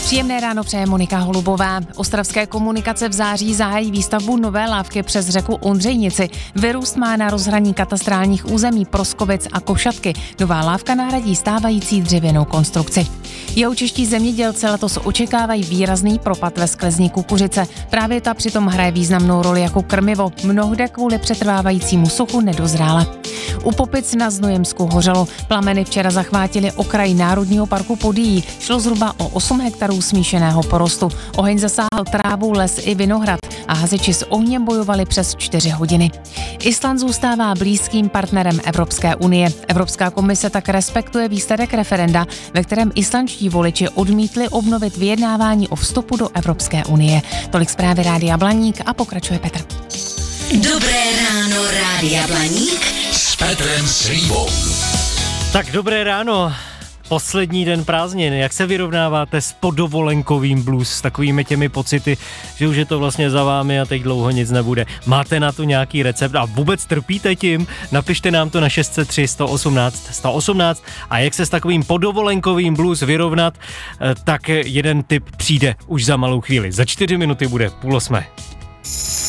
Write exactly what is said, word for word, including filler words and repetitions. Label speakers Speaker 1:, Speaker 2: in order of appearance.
Speaker 1: Příjemné ráno přeje Monika Holubová. Ostravské komunikace v září zahájí výstavbu nové lávky přes řeku Ondřejnici. Vyrůst má na rozhraní katastrálních území Proskovic a Košatky. Nová lávka nahradí stávající dřevěnou konstrukci. Jihočeští zemědělci letos očekávají výrazný propad ve sklizni kukuřice. Právě ta přitom hraje významnou roli jako krmivo. Mnohde kvůli přetrvávajícímu suchu nedozrála. U Popic na Znojemsku hořelo. Plameny včera zachvátily okraj Národního parku Podyjí. Šlo zhruba o osm hektarů smíšeného porostu. Oheň zasáhl trávu, les i vinohrad a hasiči s ohněm bojovali přes čtyři hodiny. Island zůstává blízkým partnerem Evropské unie. Evropská komise tak respektuje výsledek referenda, ve kterém islandští voliči odmítli obnovit vyjednávání o vstupu do Evropské unie. Tolik zprávy Rádia Blaník a pokračuje Petr.
Speaker 2: Dobré ráno, Rádia Blaník
Speaker 3: s Petrem Slívou.
Speaker 4: Tak dobré ráno. Poslední den prázdnin, jak se vyrovnáváte s podovolenkovým blues, s takovými těmi pocity, že už je to vlastně za vámi a teď dlouho nic nebude. Máte na to nějaký recept a vůbec trpíte tím? Napište nám to na šest set tři sto osmnáct sto osmnáct a jak se s takovým podovolenkovým blues vyrovnat, tak jeden tip přijde už za malou chvíli. Za čtyři minuty bude půl osmé.